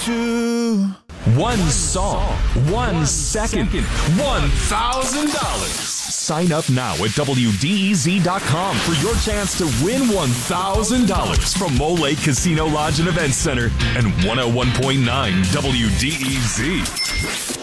you. One song, 1 second, $1,000. Sign up now at WDEZ.com for your chance to win $1,000 from Mole Lake Casino Lodge and Event Center and 101.9 WDEZ.